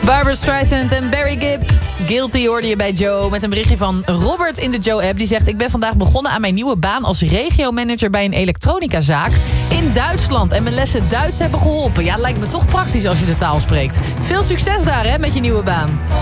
Barbra Streisand en Barry Gibb. Guilty hoorde je bij Joe met een berichtje van Robert in de Joe-app. Die zegt, ik ben vandaag begonnen aan mijn nieuwe baan als regiomanager bij een elektronicazaak in Duitsland. En mijn lessen Duits hebben geholpen. Ja, lijkt me toch praktisch als je de taal spreekt. Veel succes daar hè, met je nieuwe baan.